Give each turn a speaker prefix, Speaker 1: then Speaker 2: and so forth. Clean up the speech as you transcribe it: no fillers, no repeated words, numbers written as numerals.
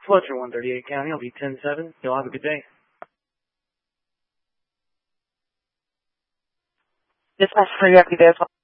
Speaker 1: Fletcher, 138 County. I'll be 10-7. You'll have a good day.
Speaker 2: Dispatch for Deputy Desmond.